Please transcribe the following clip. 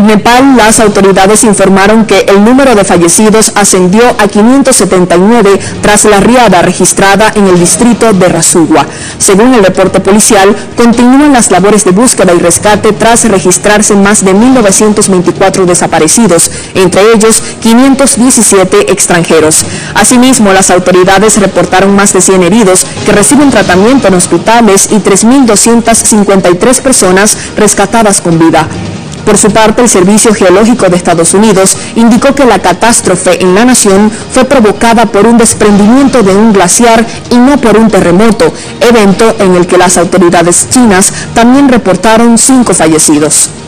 En Nepal, las autoridades informaron que el número de fallecidos ascendió a 579 tras la riada registrada en el distrito de Rasugwa. Según el reporte policial, continúan las labores de búsqueda y rescate tras registrarse más de 1.924 desaparecidos, entre ellos 517 extranjeros. Asimismo, las autoridades reportaron más de 100 heridos que reciben tratamiento en hospitales y 3.253 personas rescatadas con vida. Por su parte, el Servicio Geológico de Estados Unidos indicó que la catástrofe en la nación fue provocada por un desprendimiento de un glaciar y no por un terremoto, evento en el que las autoridades chinas también reportaron 5 fallecidos.